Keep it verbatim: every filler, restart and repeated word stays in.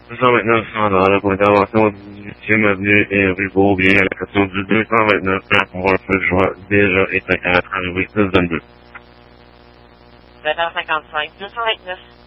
deux cent vingt-neuf standard pour intervention du dix-huitième avenue et rue Beaubien à la question du deux cent vingt-neuf pour un feu de joie déjà éteint à arrivé six vingt-deux. sept heures cinquante-cinq, deux cent vingt-neuf.